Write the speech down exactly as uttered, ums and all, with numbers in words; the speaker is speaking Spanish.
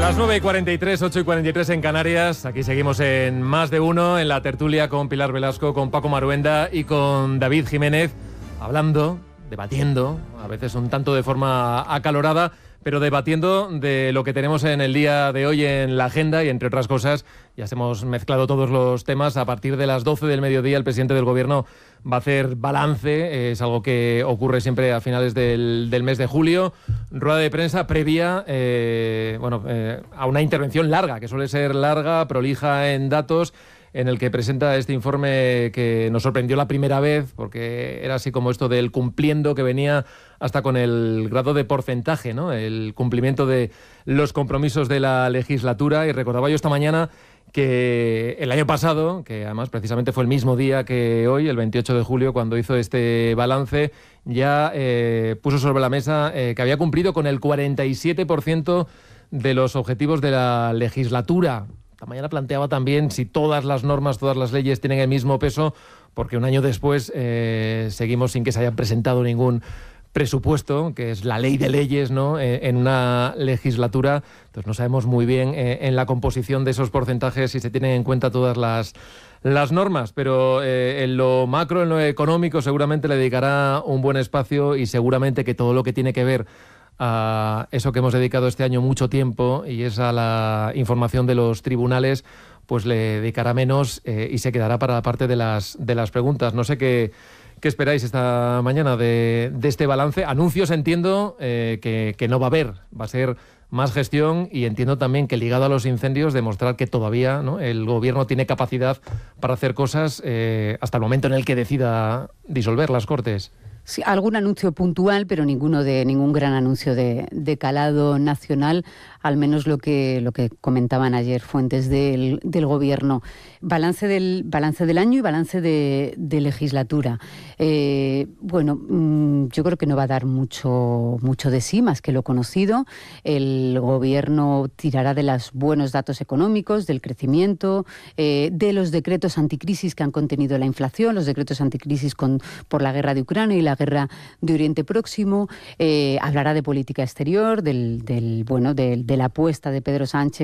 Las nueve y cuarenta y tres, ocho y cuarenta y tres en Canarias. Aquí seguimos en Más de Uno, en la tertulia con Pilar Velasco, con Paco Maruenda y con David Jiménez, hablando, debatiendo, a veces un tanto de forma acalorada, pero debatiendo de lo que tenemos en el día de hoy en la agenda y, entre otras cosas, ya hemos mezclado todos los temas. A partir de las doce del mediodía el presidente del Gobierno va a hacer balance, es algo que ocurre siempre a finales del, del mes de julio. Rueda de prensa previa eh, bueno, eh, a una intervención larga, que suele ser larga, prolija en datos, en el que presenta este informe que nos sorprendió la primera vez, porque era así como esto del cumpliendo, que venía hasta con el grado de porcentaje, ¿no? El cumplimiento de los compromisos de la legislatura. Y recordaba yo esta mañana que el año pasado, que además precisamente fue el mismo día que hoy, el veintiocho de julio, cuando hizo este balance, ya eh, puso sobre la mesa eh, que había cumplido con el cuarenta y siete por ciento de los objetivos de la legislatura. Esta mañana planteaba también si todas las normas, todas las leyes tienen el mismo peso, porque un año después eh, seguimos sin que se haya presentado ningún presupuesto, que es la ley de leyes, ¿no?, eh, en una legislatura. Entonces no sabemos muy bien eh, en la composición de esos porcentajes si se tienen en cuenta todas las, las normas, pero eh, en lo macro, en lo económico, seguramente le dedicará un buen espacio, y seguramente que todo lo que tiene que ver a eso que hemos dedicado este año mucho tiempo, y es a la información de los tribunales, pues le dedicará menos eh, y se quedará para la parte de las, de las preguntas. No sé qué, qué esperáis esta mañana de, de este balance. Anuncios entiendo eh, que, que no va a haber, va a ser más gestión, y entiendo también que, ligado a los incendios, demostrar que todavía, ¿no?, el Gobierno tiene capacidad para hacer cosas eh, hasta el momento en el que decida disolver las Cortes. Sí, algún anuncio puntual, pero ninguno de ningún gran anuncio de, de calado nacional, al menos lo que lo que comentaban ayer fuentes del, del Gobierno. Balance del balance del año y balance de, de legislatura. Eh, bueno, mmm, yo creo que no va a dar mucho mucho de sí, más que lo conocido. El Gobierno tirará de los buenos datos económicos, del crecimiento, eh, de los decretos anticrisis que han contenido la inflación, los decretos anticrisis con, por la guerra de Ucrania y la guerra de Oriente Próximo. Eh, hablará de política exterior, del, del bueno, del, de la apuesta de Pedro Sánchez